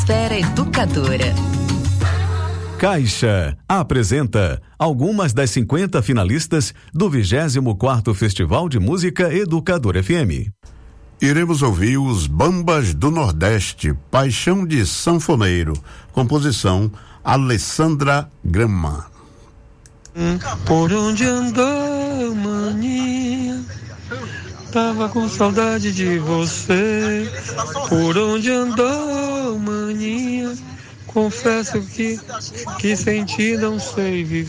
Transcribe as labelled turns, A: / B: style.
A: Esfera Educadora.
B: Caixa apresenta algumas das 50 finalistas do 24º Festival de Música Educadora FM.
C: Iremos ouvir os Bambas do Nordeste, Paixão de Sanfoneiro, composição Alessandra Grama.
D: Por onde andou, maninha? Tava com saudade de você. Por onde andou, maninha? Confesso que senti, não sei viver.